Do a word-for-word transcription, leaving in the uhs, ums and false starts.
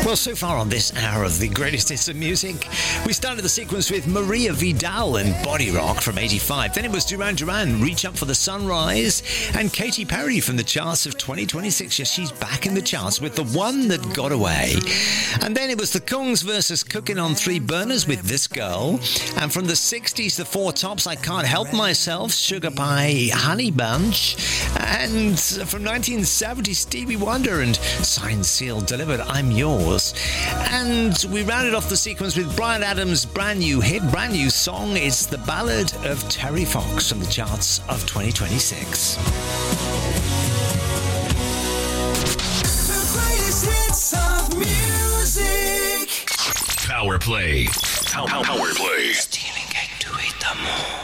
Well, so far on this hour of the greatest hits of music, we started the sequence with Maria Vidal and Body Rock from eighty-five. Then it was Duran Duran, Reach Up for the Sunrise, and Katy Perry from the charts of twenty twenty-six. Yes, she's back in the charts with The One That Got Away. And then it was the Kungs versus Cooking on Three Burners with This Girl. And from the sixties, the Four Tops, I Can't Help Myself, Sugar Pie, Honey Bunch. And from nineteen seventy, Stevie Wonder and Signed, Sealed, Delivered, I'm Yours. And we rounded off the sequence with Bryan Adams' brand new hit, brand new song. It's The Ballad of Terry Fox from the charts of twenty twenty-six. The greatest hits of music. Power Play. Power, power Play. Stealing cake to eat them all.